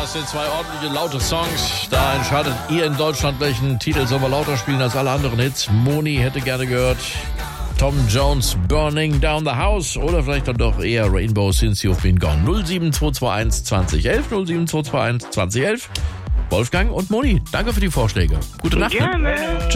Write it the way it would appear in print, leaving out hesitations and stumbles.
Das sind zwei ordentliche laute Songs. Da entscheidet ihr in Deutschland, welchen Titel sollen wir lauter spielen als alle anderen Hits. Moni hätte gerne gehört Tom Jones, Burning Down the House, oder vielleicht dann doch eher Rainbow Since You've Been Gone. 07221 2011, 07221 2011. Wolfgang und Moni, danke für die Vorschläge. Gute Nacht. Gerne. Tschüss.